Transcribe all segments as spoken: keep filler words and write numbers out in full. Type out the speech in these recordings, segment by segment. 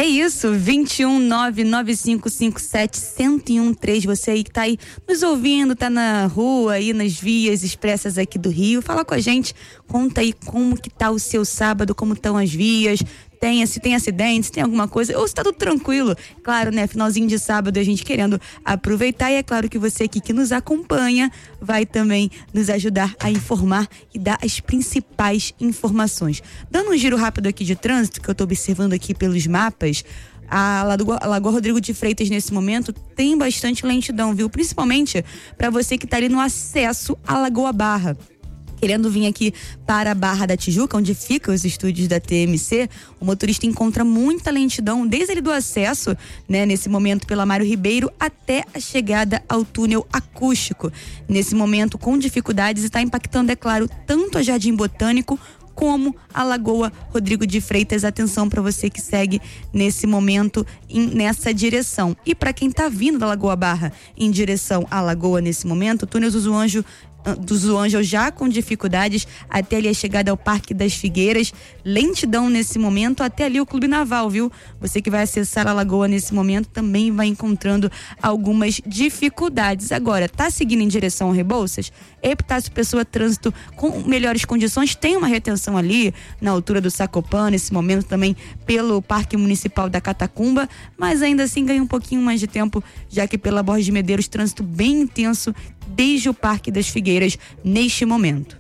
É isso, vinte e um, nove nove cinco cinco sete, zero um três. Você aí que tá aí nos ouvindo, tá na rua, aí nas vias expressas aqui do Rio, fala com a gente, conta aí como que tá o seu sábado, como estão as vias, tem, se tem acidente, se tem alguma coisa, ou se tá tudo tranquilo. Claro, né, finalzinho de sábado a gente querendo aproveitar, e é claro que você aqui que nos acompanha vai também nos ajudar a informar e dar as principais informações. Dando um giro rápido aqui de trânsito, que eu tô observando aqui pelos mapas, a Lagoa, a Lagoa Rodrigo de Freitas nesse momento tem bastante lentidão, viu? Principalmente para você que tá ali no acesso à Lagoa Barra. Querendo vir aqui para a Barra da Tijuca, onde ficam os estúdios da T M C, o motorista encontra muita lentidão desde ali do acesso, né, nesse momento pela Mário Ribeiro até a chegada ao túnel acústico. Nesse momento com dificuldades, está impactando, é claro, tanto a Jardim Botânico como a Lagoa Rodrigo de Freitas. Atenção para você que segue nesse momento em, nessa direção. E para quem está vindo da Lagoa Barra em direção à Lagoa nesse momento, o túnel do Zoanjo do Zoanjo já com dificuldades até ali a chegada ao Parque das Figueiras, lentidão nesse momento até ali o Clube Naval, viu? Você que vai acessar a Lagoa nesse momento também vai encontrando algumas dificuldades. Agora, tá seguindo em direção ao Rebouças? Epitácio Pessoa, trânsito com melhores condições, tem uma retenção ali na altura do Sacopã, nesse momento também pelo Parque Municipal da Catacumba, mas ainda assim ganha um pouquinho mais de tempo, já que pela Borges de Medeiros, trânsito bem intenso desde o Parque das Figueiras neste momento.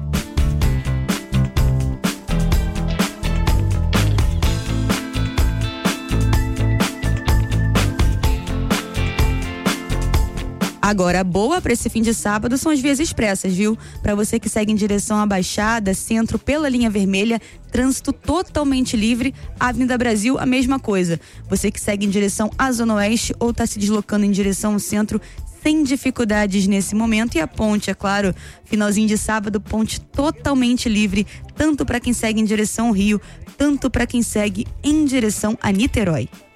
Agora, a boa para esse fim de sábado são as vias expressas, viu? Para você que segue em direção à Baixada, centro, pela linha vermelha, trânsito totalmente livre. A Avenida Brasil, a mesma coisa. Você que segue em direção à Zona Oeste ou está se deslocando em direção ao centro, sem dificuldades nesse momento. E a ponte, é claro, finalzinho de sábado, ponte totalmente livre, tanto para quem segue em direção ao Rio, tanto para quem segue em direção a Niterói.